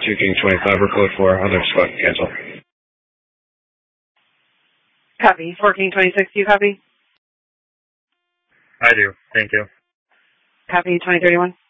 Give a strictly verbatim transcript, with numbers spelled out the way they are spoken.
two King twenty-five, or code four, other squad cancel. Copy. four King twenty-six, do you copy? I do. Thank you. Copy. twenty thirty-one.